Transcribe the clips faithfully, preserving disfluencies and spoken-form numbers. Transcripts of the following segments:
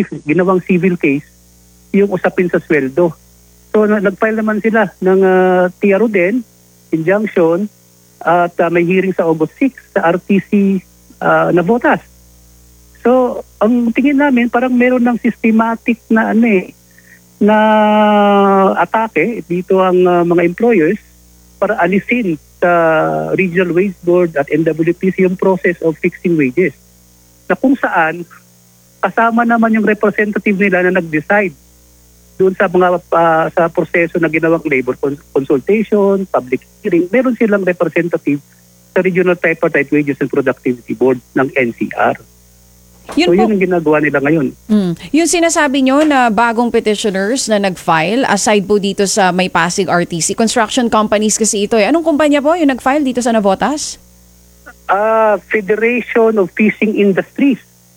ginawang civil case yung usapin sa sweldo. So na, nag-file naman sila ng uh, T R O din, injunction, at uh, may hearing sa August sixth sa R T C uh, na botas. So ang tingin namin parang meron ng systematic na ano eh, na atake dito ang uh, mga employers para alisin sa Regional Wage Board at N W P C yung process of fixing wages. Na kung saan kasama naman yung representative nila na nag-decide doon sa mga uh, sa proseso na ginawang labor consultation, public hearing, meron silang representative sa Regional Tripartite Wages and Productivity Board ng N C R. Yun so po, yun ang ginagawa nila ngayon. Mm. Yung sinasabi nyo na bagong petitioners na nag-file, aside po dito sa May Pasig R T C, construction companies kasi ito eh. Anong kumpanya po yung nag-file dito sa Navotas? Uh, Federation of Fishing Industries.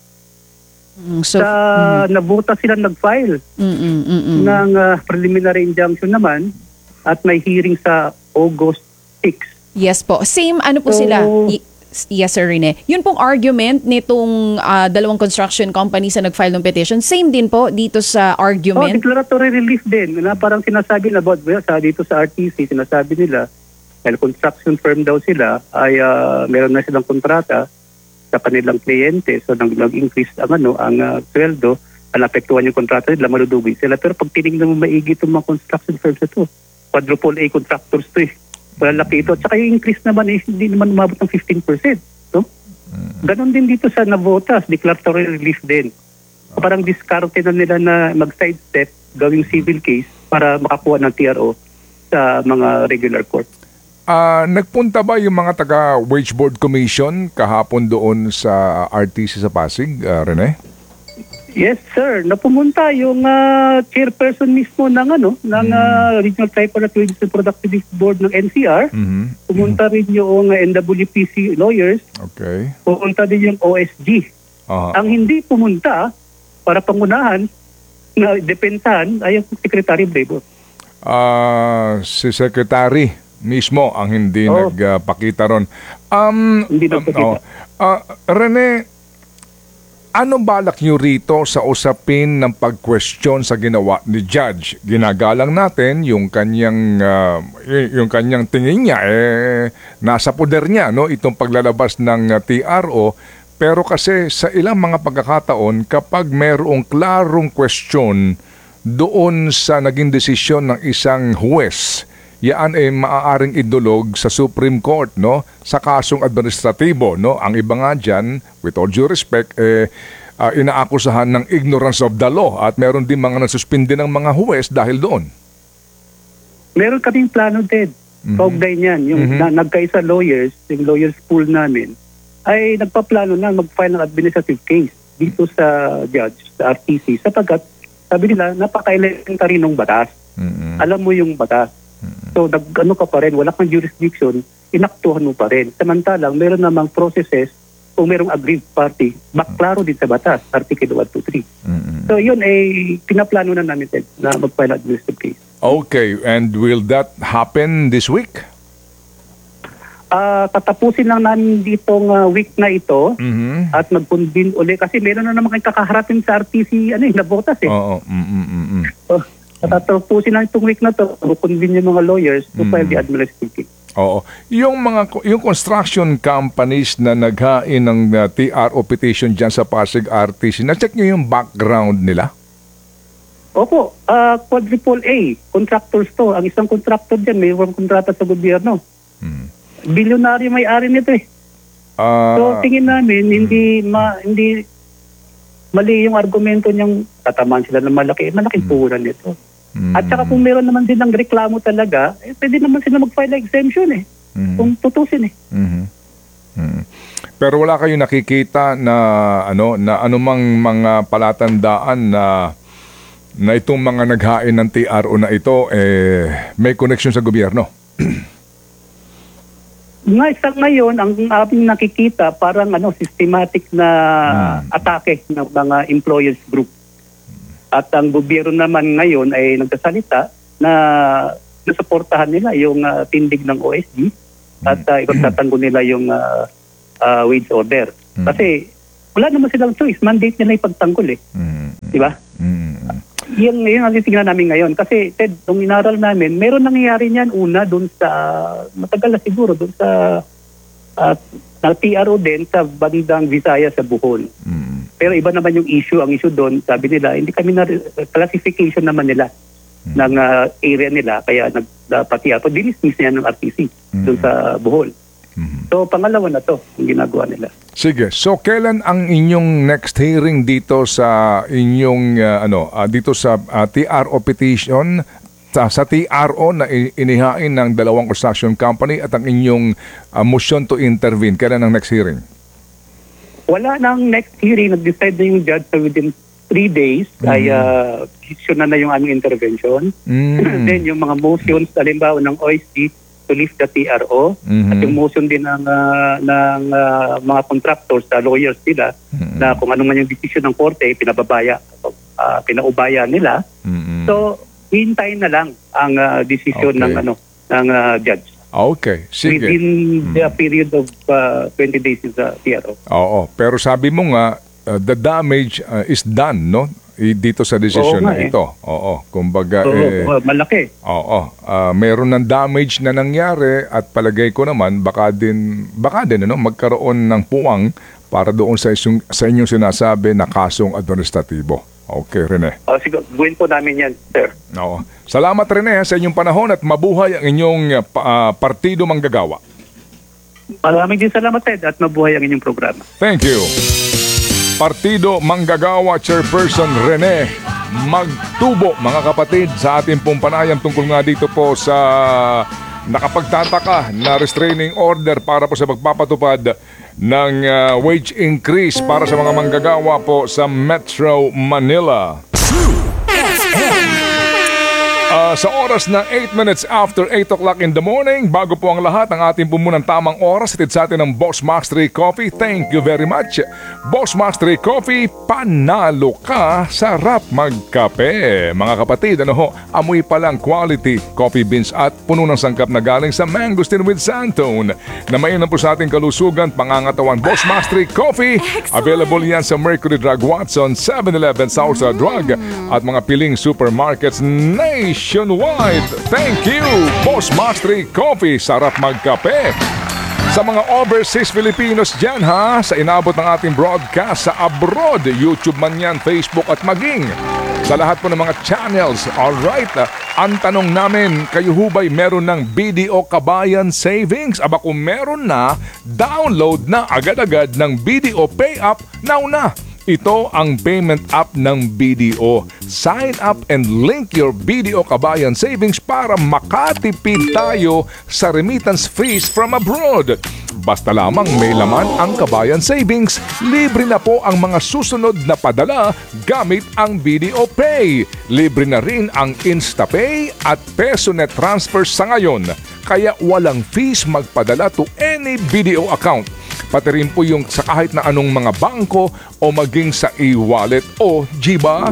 Mm, so, sa mm. Navotas sila nag-file mm, mm, mm, mm. ng uh, preliminary injunction naman at may hearing sa August sixth. Yes po. Same ano po So, sila? Y- Yes, Sir Rene. Yun pong argument nitong uh, dalawang construction companies na nag-file ng petition, same din po dito sa Oh, argument? declaratory relief din. Na parang sinasabi na about, well, sa dito sa R T C, sinasabi nila, dahil construction firm daw sila, ay uh, meron na silang kontrata sa kanilang kliyente. So, nang nag-increase ang, ano, ang uh, sweldo, ang apektuhan yung kontrata nila, maludugi sila. Pero pag tinignan mo maigi itong mga construction firms ito, quadruple A contractors to eh. Malaki ito. At saka yung increase naman eh, hindi naman umabot ng fifteen percent. No? Ganon din dito sa Navotas, declaratory relief din. Parang diskarte na nila na mag-sidestep, gawing civil case para makakuha ng T R O sa mga regular court. Uh, nagpunta ba yung mga taga-Wage Board Commission kahapon doon sa R T C sa Pasig, uh, Rene? Yes, sir. Napumunta yung uh, chairperson mismo ng ano ng uh, Regional Tripartite Wages and Productivity Board ng N C R. Mm-hmm. Pumunta rin yung uh, N W P C lawyers. Okay. Pumunta din yung O S G. Uh-huh. Ang hindi pumunta para pangunahan na depensahan ay ang Secretary of Labor. Uh, si Secretary mismo ang hindi oh. nagpakita ron. Um, hindi nagpakita. Um, oh. uh, Rene, ano balak niyo rito sa usapin ng pag-question sa ginawa ni Judge? Ginagalang natin yung kanyang uh, yung kanyang tingin niya eh nasa poder niya no itong paglalabas ng uh, T R O, pero kasi sa ilang mga pagkakataon kapag mayroong klarong question doon sa naging desisyon ng isang huwes, yan ay maaaring idulog sa Supreme Court no sa kasong administratibo no. Ang iba nga diyan, with all due respect, eh uh, inaakusahan ng ignorance of the law at meron din mga nasuspindi ng mga huwes dahil doon. Meron kaming plano din. Mm-hmm. Kaugnay niyan, yung mm-hmm. na, nagkaisa lawyers, yung lawyers pool namin ay nagpaplano na mag-file ng administrative case dito sa judge, sa R T C, sapagkat sabi nila napaka-elementary ng batas. Mm-hmm. Alam mo yung batas. So, nag-ano ka pa rin, wala kang jurisdiction, inaktuhan mo pa rin. Samantalang, meron namang processes kung merong aggrieved party, baklaro din sa batas, Article one twenty-three. Mm-hmm. So, yun ay pinaplano na namin din na mag-file administrative case. Okay, and will that happen this week? Uh, katapusin lang namin ditong uh, week na ito mm-hmm. at mag-convene uli kasi meron na naman kayong kakaharapin sa R T C, ano eh, Navotas eh. Oo, mm-mm. So, tatapusin lang itong week na ito, mag-convene yung mga lawyers to mm. file the administrative case. Oo. Yung mga yung construction companies na naghain ng uh, T R O petition dyan sa Pasig R T C, na-check nyo yung background nila? Opo. Uh, quadruple A. Contractors to. Ang isang contractor dyan, may kontrata sa gobyerno. Hmm. Bilyonaryo may-ari nito eh. Uh, so tingin namin, hmm. hindi ma, hindi mali yung argumento niyang tatamaan sila ng malaki. Malaking hmm. puhunan nito. Mm. At saka kung meron naman din ng reklamo talaga, eh, pwede naman sila mag-file exemption eh. Mm. Kung tutusin eh. Mm-hmm. Mm-hmm. Pero wala kayo nakikita na ano na anumang mga palatandaan na na itong mga naghain ng T R O na ito eh may connection sa gobyerno? Nga sa ngayon, ang aming nakikita parang ano systematic na mm. atake ng mga employers group. At ang gobyerno naman ngayon ay nagsasalita na nasuportahan nila yung uh, tindig ng O S G at uh, ipagtatanggol nila yung uh, uh, wage order. Kasi wala naman silang choice. Mandate nila ipagtanggol eh. Di ba? Mm. Yan, yan ang titingnan namin ngayon. Kasi, Ted, nung inaral namin, meron nangyayari niyan una doon sa, matagal na siguro, doon sa uh, na T R O din sa bandang Visayas sa Bohol. Mm. Pero iba naman yung issue. Ang issue doon, sabi nila, hindi kami na, classification naman nila mm. ng uh, area nila. Kaya nagpati ako, dinismiss niya ng R T C mm. doon sa Bohol. Mm. So, pangalawa na to, yung ginagawa nila. Sige. So, kailan ang inyong next hearing dito sa inyong, uh, ano, uh, dito sa uh, T R O petition, sa, sa T R O na inihain ng dalawang construction company at ang inyong uh, motion to intervene? Kailan ang next hearing? Wala nang next hearing. Nag-decide na yung judge na within three days mm. ay uh, decision na na yung aming intervention. Mm. Then, yung mga motions, halimbawa ng O I C, to lift the T R O mm-hmm. at yung motion din ng uh, ng uh, mga contractors, the lawyers nila mm-hmm. na kung ano man yung decision ng korte pinababaya uh, pinaubaya nila. Mm-hmm. So hintayin na lang ang uh, decision okay. ng ano ng uh, judge. Okay, sige. Within mm-hmm. the period of uh, twenty days is the T R O. Oo, pero sabi mo nga uh, the damage uh, is done, no? Dito sa decision Oo, na eh. ito. Oo, kumbaga Oo, eh, oh, malaki. Oo, uh, meron ng damage na nangyari at palagay ko naman baka din baka din ano magkaroon ng puwang para doon sa isyong, sa inyong sinasabi na kasong administratibo. Okay, Rene. Oh, sige, gawin po namin 'yan, sir. Oo. Salamat, Rene, sa inyong panahon at mabuhay ang inyong uh, partido manggagawa. Maraming din salamat, Ted, at mabuhay ang inyong programa. Thank you. Partido Manggagawa Chairperson Rene Magtubo, mga kapatid, sa ating pong panayam tungkol nga dito po sa nakapagtataka na restraining order para po sa magpapatupad ng uh, wage increase para sa mga manggagawa po sa Metro Manila. Uh, sa oras na eight minutes after eight o'clock in the morning, bago po ang lahat, ang ating pumunang tamang oras, itid sa atin ng Boss Max three Coffee. Thank you very much. Boss Max three Coffee, panalo ka, sarap magkape. Mga kapatid, ano ho, amoy palang quality coffee beans at puno ng sangkap na galing sa Mangosteen with Santone na mainam po sa ating kalusugan, pangangatawan. Boss Max three Coffee, available yan sa Mercury Drug Watson, seven eleven, Southside Drug at mga piling supermarkets nationwide. Thank you, Boss Max three Coffee. Sarap magkape. Sa mga overseas Filipinos dyan ha, sa inabot ng ating broadcast sa abroad, YouTube man yan, Facebook at maging sa lahat po ng mga channels. Alright, ang tanong namin, kayo hubay meron ng B D O Kabayan Savings? Aba kung meron na, download na agad-agad ng B D O Pay Up now na. Ito ang payment app ng B D O. Sign up and link your B D O Kabayan Savings para makatipid tayo sa remittance fees from abroad. Basta lamang may laman ang Kabayan Savings, libre na po ang mga susunod na padala gamit ang B D O Pay. Libre na rin ang InstaPay at PesoNet transfers sa ngayon. Kaya walang fees magpadala to any B D O account. Pati rin po yung sa kahit na anong mga bangko o maging sa e-wallet o G-ba.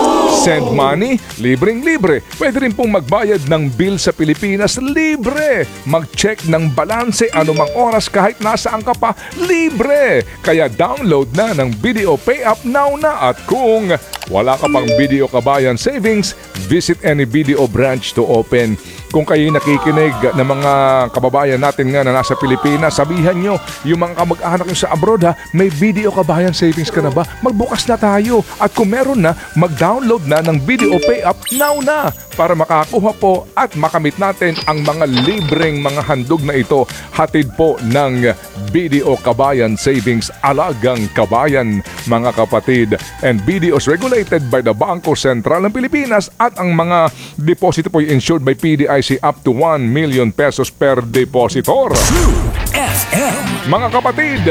Send money, libreng-libre. Pwede rin pong magbayad ng bill sa Pilipinas, libre. Mag-check ng balanse anumang oras kahit nasaan ka pa, libre. Kaya download na ng B D O Pay Up now na. At kung wala ka pang B D O Kabayan Savings, visit any B D O branch to open. Kung kayo nakikinig ng mga kababayan natin nga na nasa Pilipinas, sabihan nyo, yung mga kamag-anak nyo sa abroad ha, may B D O Kabayan Savings ka na ba? Magbukas na tayo. At kung meron na, mag-download na ng B D O Pay Up now na para makakuha po at makamit natin ang mga libreng mga handog na ito. Hatid po ng B D O Kabayan Savings, Alagang Kabayan, mga kapatid. And B D O is regulated by the Bangko Sentral ng Pilipinas at ang mga deposito po ay insured by P D I C up to one million pesos per depositor. F M. Mga kapatid,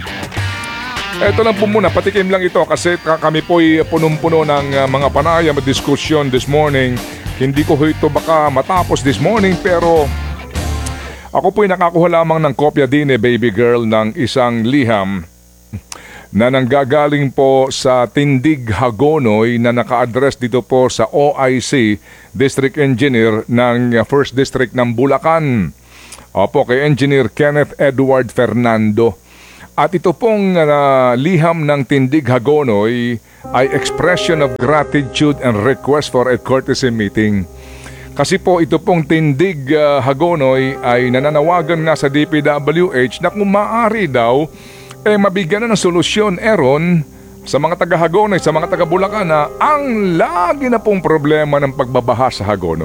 eto lang po muna, patikim lang ito kasi kami po'y punong-puno ng uh, mga panayam at diskusyon this morning. Hindi ko ito baka matapos this morning pero ako po'y nakakuha lamang ng kopya din eh, baby girl, ng isang liham na nanggagaling po sa Tindig, Hagonoy na naka-address dito po sa O I C, District Engineer ng first District ng Bulacan. Opo, kay Engineer Kenneth Edward Fernando. At ito pong uh, liham ng Tindig, Hagonoy ay expression of gratitude and request for a courtesy meeting. Kasi po ito pong Tindig uh, Hagonoy ay nananawagan nga sa D P W H na kung maaari daw eh mabigyan na ng solusyon eron sa mga taga Hagonoy, sa mga taga Bulacan na ang lagi na pong problema ng pagbabaha sa Hagonoy.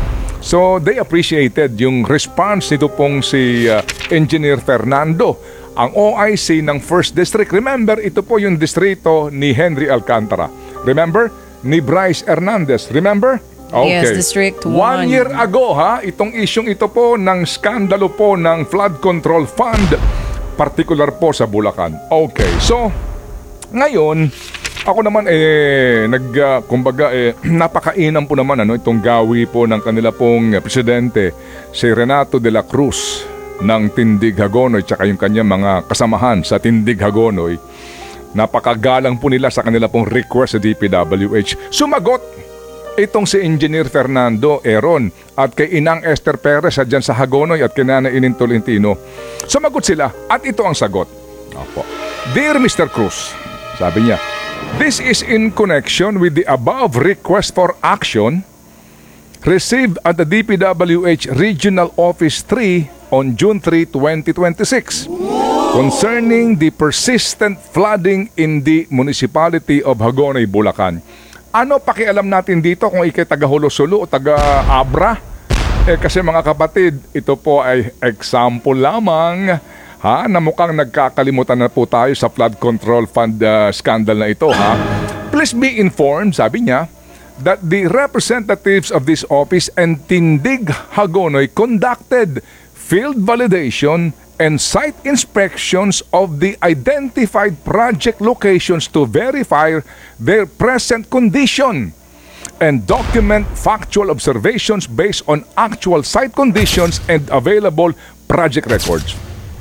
So they appreciated yung response nito pong si uh, Engineer Fernando, ang O I C ng first District. Remember, ito po yung distrito ni Henry Alcantara. Remember? Ni Bryce Hernandez. Remember? Yes, District one. One year ago ha, itong isyong ito po ng skandalo po ng Flood Control Fund, particular po sa Bulacan. Okay, so ngayon, ako naman eh, nag, uh, kumbaga eh, napakainam po naman ano, itong gawi po ng kanila pong presidente, si Renato de la Cruz ng Tindig Hagonoy, tsaka yung kanyang mga kasamahan sa Tindig Hagonoy. Napakagalang po nila sa kanila pong request sa D P W H. Sumagot itong si Engineer Fernando Eron at kay Inang Esther Perez at dyan sa Hagonoy at kay Nanay Inin Tolentino. Sumagot sila at ito ang sagot. Opo. Dear Mister Cruz, sabi niya, this is in connection with the above request for action received at the D P W H Regional Office three on June third, twenty twenty-six concerning the persistent flooding in the municipality of Hagonoy, Bulacan. Ano pakialam natin dito kung ikay taga Hulosulu o taga Abra? Eh kasi mga kapatid, ito po ay example lamang ha, na mukhang nagkakalimutan na po tayo sa flood control fund uh, scandal na ito ha. Please be informed, sabi niya, that the representatives of this office and Tindig Hagonoy conducted field validation and site inspections of the identified project locations to verify their present condition and document factual observations based on actual site conditions and available project records.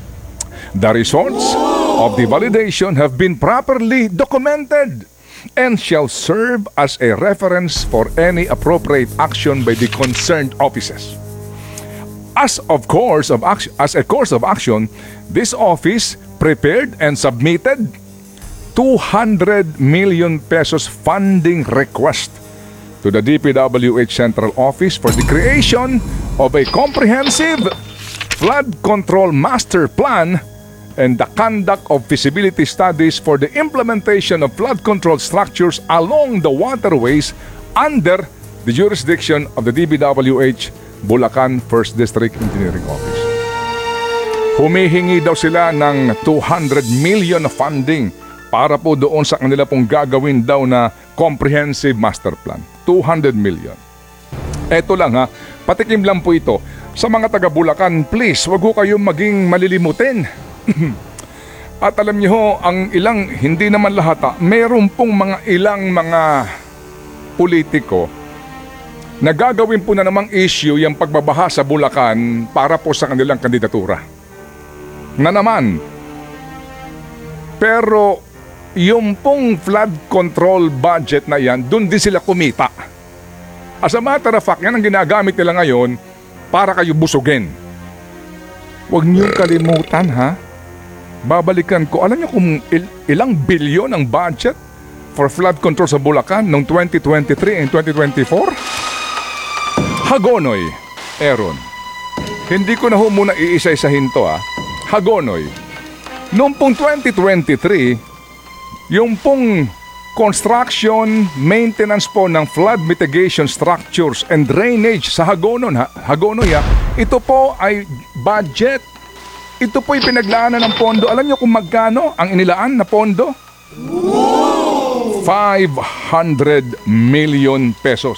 The results of the validation have been properly documented and shall serve as a reference for any appropriate action by the concerned offices. As of course of action, as a course of action, this office prepared and submitted two hundred million pesos funding request to the D P W H Central Office for the creation of a comprehensive flood control master plan and the conduct of feasibility studies for the implementation of flood control structures along the waterways under the jurisdiction of the D P W H Bulacan first District Engineering Office. Humihingi daw sila ng two hundred million na funding para po doon sa kanila pong gagawin daw na comprehensive master plan. two hundred million. Eto lang ha, patikim lang po ito. Sa mga taga Bulacan, please, wag ho kayong maging malilimutin. At alam niyo ho, ang ilang, hindi naman lahat ha, meron pong mga ilang mga politiko na gagawin po na namang issue yung pagbabaha sa Bulacan para po sa kanilang kandidatura. Na naman. Pero yung pong flood control budget na yan, dun din sila kumita. As a matter of fact, yan ang ginagamit nila ngayon para kayo busugin. Huwag niyong kalimutan ha. Babalikan ko, alam niyo kung il- ilang bilyon ang budget for flood control sa Bulacan noong twenty twenty-three and twenty twenty-four? Hagonoy, Eron. Hindi ko na ho muna iisa-isahin to ha. Hagonoy. Noong pong twenty twenty-three, yung pong construction, maintenance po ng flood mitigation structures and drainage sa Hagonon, ha? Hagonoy ha. Ito po ay budget. Ito po ay pinaglaanan ng pondo. Alam niyo kung magkano ang inilaan na pondo? five hundred million pesos.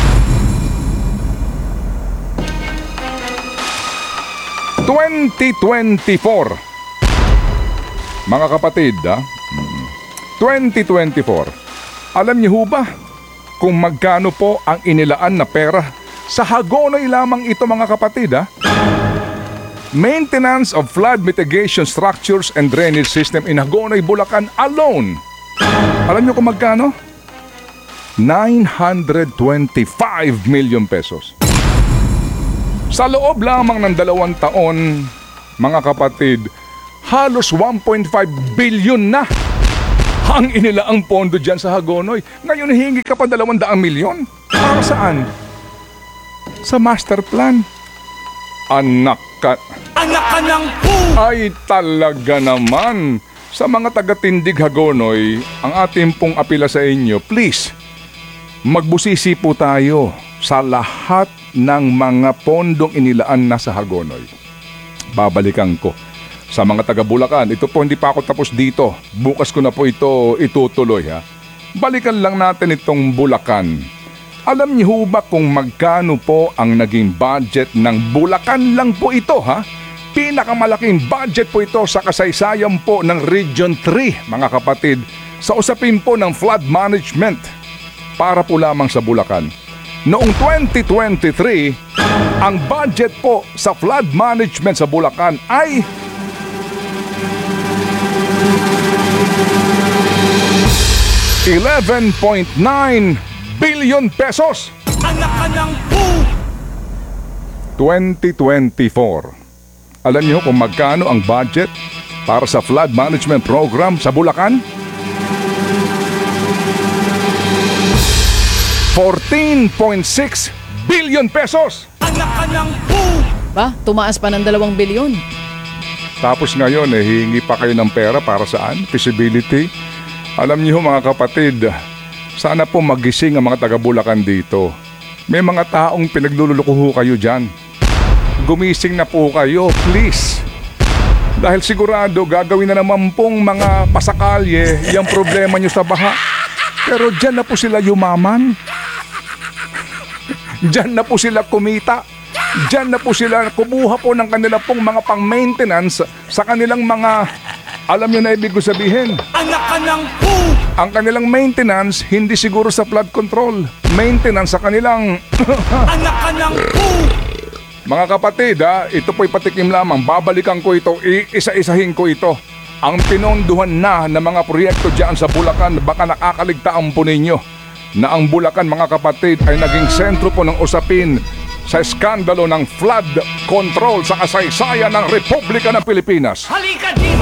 twenty twenty-four. Mga kapatid, ha? twenty twenty-four. Alam niyo ba kung magkano po ang inilaan na pera sa Hagonoy lamang ito mga kapatid, ha? Maintenance of flood mitigation structures and drainage system in Hagonoy, Bulacan alone. Alam niyo kung magkano? nine hundred twenty-five million pesos. Sa loob lamang ng dalawang taon, mga kapatid, halos one point five billion na. ang inilaang pondo dyan sa Hagonoy. Ngayon hingi ka pa dalawang daang milyon. Para saan? Sa master plan. Anak ka... Anak ka ng pu! Ay talaga naman. Sa mga taga-tindig Hagonoy, ang ating pong apila sa inyo, please, magbusisi po tayo sa lahat ng mga pondong inilaan na sa Hagonoy. Babalikan ko. Sa mga taga-Bulacan, ito po hindi pa ako tapos dito. Bukas ko na po ito itutuloy ha. Balikan lang natin itong Bulacan. Alam niyo ho ba kung magkano po ang naging budget ng Bulacan lang po ito ha? Pinakamalaking budget po ito sa kasaysayan po ng Region three, mga kapatid, sa usapin po ng flood management para po lamang sa Bulacan. Noong twenty twenty-three, ang budget po sa flood management sa Bulacan ay eleven point nine billion pesos. Anak ka ng pu! twenty twenty-four. Alam niyo kung magkano ang budget para sa flood management program sa Bulacan? fourteen point six billion pesos. Anak ka ng pu! Ba, tumaas pa ng dalawang bilyon. Tapos ngayon, eh, hihingi pa kayo ng pera para saan? Feasibility? Alam niyo mga kapatid, sana po magising ang mga taga-Bulacan dito. May mga taong pinaglululuko ho kayo dyan. Gumising na po kayo, please. Dahil sigurado gagawin na naman pong mga pasakalye yung problema nyo sa baha. Pero dyan na po sila yumaman. Dyan na po sila kumita. Dyan na po sila kumuha po ng kanila pong mga pang-maintenance sa kanilang mga... Alam nyo na ibig ko sabihin. Anak ka ng pu! Ang kanilang maintenance, hindi siguro sa flood control. Maintenance sa kanilang... Anak ka ng pu! Mga kapatid, ha, ito po'y patikim lamang. Babalikan ko ito, iisa-isahin ko ito. Ang pinonduhan na ng mga proyekto dyan sa Bulacan, baka nakakaligtaan po ninyo na ang Bulacan, mga kapatid, ay naging sentro po ng usapin sa skandalo ng flood control sa kasaysayan ng Republika ng Pilipinas. Halika dito!